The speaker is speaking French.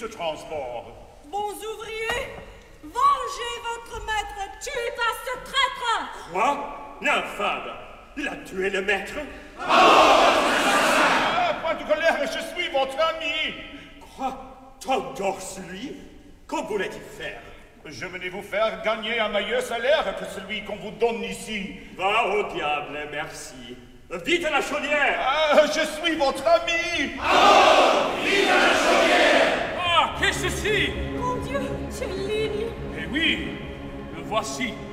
ce transport. Bons ouvriers, vengez votre maître, tuez à ce traître! Quoi? L'infâme! Il a tué le maître? Ah, point de colère, je suis votre ami. Quoi? T'endors sur lui? Qu'en voulait-il faire? Je venais vous faire gagner un meilleur salaire que celui qu'on vous donne ici. Va au diable, merci. Vite à la chaudière! Ah, je suis votre ami. Vite à la chaudière! Ah, qu'est-ce que ceci? Mon Dieu, Cellini! Eh oui, le voici.